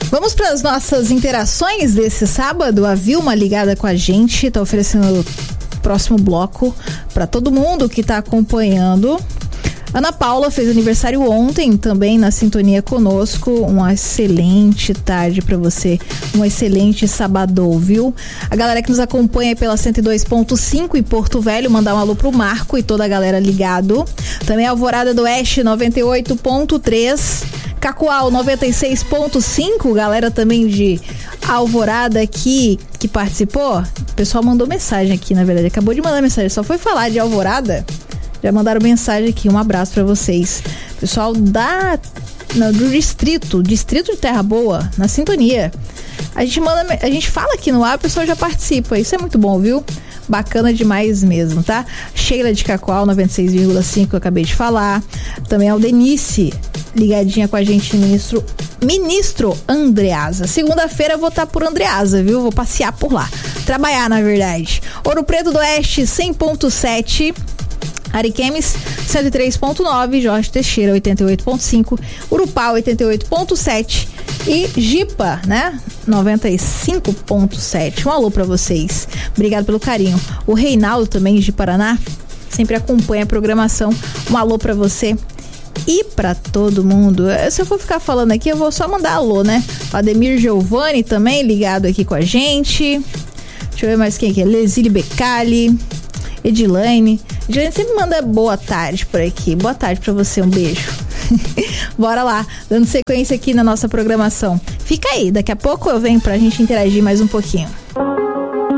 Vamos para as nossas interações desse sábado. A Vilma ligada com a gente, tá oferecendo o próximo bloco para todo mundo que tá acompanhando. Ana Paula fez aniversário ontem, também na sintonia conosco. Uma excelente tarde para você, um excelente sabadão, viu? A galera que nos acompanha pela 102.5 em Porto Velho, mandar um alô pro Marco e toda a galera ligado. Também a Alvorada do Oeste 98.3, Cacoal 96.5, galera também de Alvorada aqui que participou. O pessoal mandou mensagem aqui, na verdade, acabou de mandar mensagem, só foi falar de Alvorada. Já mandaram mensagem aqui, um abraço pra vocês. Pessoal do distrito de Terra Boa, na sintonia. A gente fala aqui no ar, o pessoal já participa. Isso é muito bom, viu? Bacana demais mesmo, tá? Sheila de Cacoal, 96,5, eu acabei de falar. Também a Aldenice, ligadinha com a gente, ministro Andreasa. Segunda-feira eu vou estar por Andreasa, viu? Vou passear por lá. Trabalhar, na verdade. Ouro Preto do Oeste, 100.7. Ariquemes 103.9, Jorge Teixeira 88.5, Urupá 88.7 e Jipa, né? 95.7. Um alô pra vocês. Obrigado pelo carinho. O Reinaldo também de Paraná sempre acompanha a programação. Um alô pra você e pra todo mundo. Se eu for ficar falando aqui, eu vou só mandar alô, né? O Ademir Giovanni também ligado aqui com a gente. Deixa eu ver mais quem aqui. Lesile Becali, Edilane. Edilane sempre manda boa tarde por aqui. Boa tarde pra você, um beijo. Bora lá, dando sequência aqui na nossa programação. Fica aí, daqui a pouco eu venho pra gente interagir mais um pouquinho.